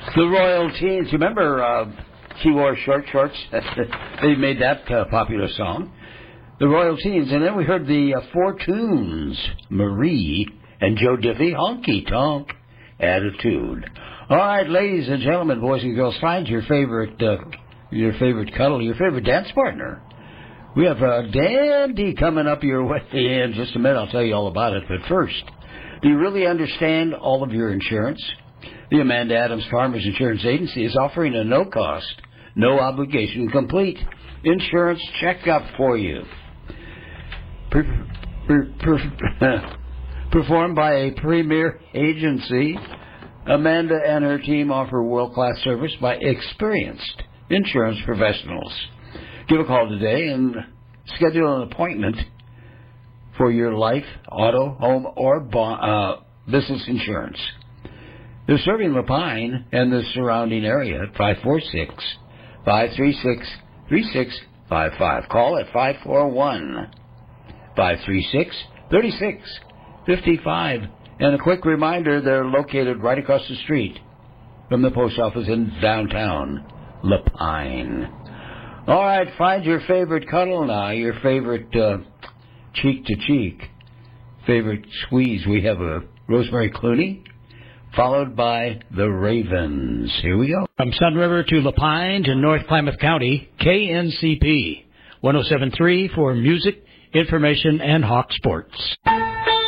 The Royal Teens. Remember she wore short shorts? They made that popular song. The Royal Teens. And then we heard the Four Tunes, Marie and Joe Diffie, Honky Tonk Attitude. All right, ladies and gentlemen, boys and girls, find your favorite cuddle, your favorite dance partner. We have Dandy coming up your way in just a minute. I'll tell you all about it. But first, do you really understand all of your insurance? The Amanda Adams Farmers Insurance Agency is offering a no-cost, no-obligation, complete insurance checkup for you. Performed by a premier agency, Amanda and her team offer world-class service by experienced insurance professionals. Give a call today and schedule an appointment for your life, auto, home, or business insurance. They're serving Lapine and the surrounding area at 546-536-3655. Call at 541-536-3655. And a quick reminder, they're located right across the street from the post office in downtown Lapine. All right, find your favorite cuddle now, your favorite cheek-to-cheek, favorite squeeze. We have a Rosemary Clooney, followed by the Ravens. Here we go. From Sun River to Lapine to North Klamath County, KNCP 107.3 for music, information, and Hawk Sports.